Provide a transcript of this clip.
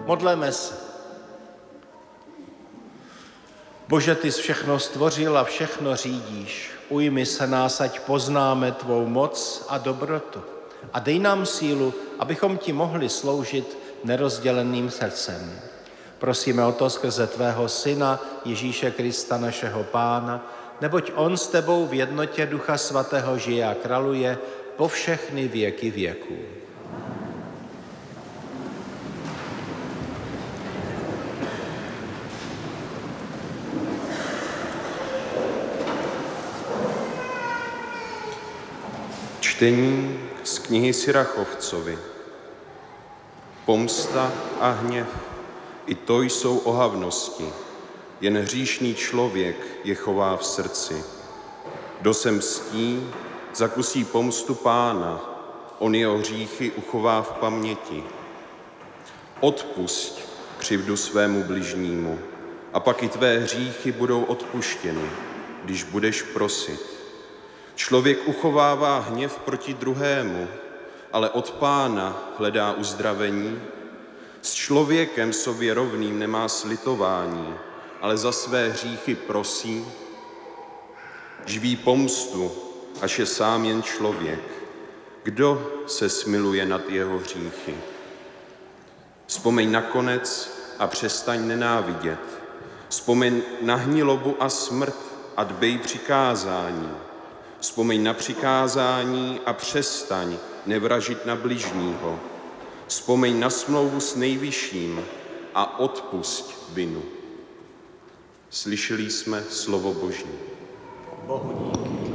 Modleme se. Bože, ty jsi všechno stvořil a všechno řídíš. Ujmi se nás, ať poznáme tvou moc a dobrotu. A dej nám sílu, abychom ti mohli sloužit nerozděleným srdcem. Prosíme o to skrze tvého Syna, Ježíše Krista, našeho Pána, neboť on s tebou v jednotě Ducha Svatého žije a králuje po všechny věky věků. Čtení z knihy Sirachovcovi. Pomsta a hněv, i to jsou ohavnosti, jen hříšný člověk je chová v srdci. Kdo se mstí, zakusí pomstu Pána, on jeho hříchy uchová v paměti. Odpusť křivdu svému bližnímu, a pak i tvé hříchy budou odpuštěny, když budeš prosit. Člověk uchovává hněv proti druhému, ale od Pána hledá uzdravení. S člověkem sobě rovným nemá slitování, ale za své hříchy prosí. Živí pomstu, až je sám jen člověk. Kdo se smiluje nad jeho hříchy? Vzpomeň nakonec a přestaň nenávidět. Vzpomeň na hnilobu a smrt a dbej přikázání. Vzpomeň na přikázání a přestaň nevražit na bližního. Vzpomeň na smlouvu s Nejvyšším a odpusť vinu. Slyšeli jsme slovo Boží. Bohu díky.